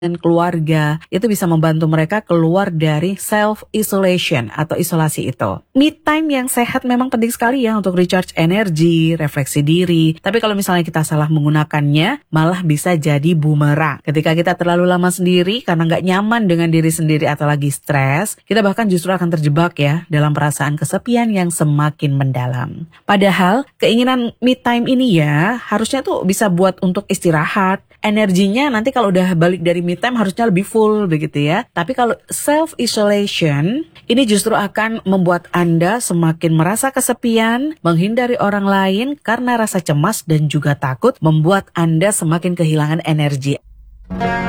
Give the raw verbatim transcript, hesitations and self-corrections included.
dan keluarga, itu bisa membantu mereka keluar dari self-isolation atau isolasi itu. Me time yang sehat memang penting sekali ya untuk recharge energi, refleksi diri. Tapi kalau misalnya kita salah menggunakannya, malah bisa jadi bumerang. Ketika kita terlalu lama sendiri karena nggak nyaman dengan diri sendiri atau lagi stres, kita bahkan justru akan terjebak ya dalam perasaan kesepian yang semakin mendalam. Padahal keinginan me time ini ya harusnya tuh bisa buat untuk istirahat. Energinya nanti kalau udah balik dari me time harusnya lebih full begitu ya. Tapi kalau self-isolation, ini justru akan membuat Anda semakin merasa kesepian, menghindari orang lain karena rasa cemas dan juga takut membuat Anda semakin kehilangan energi.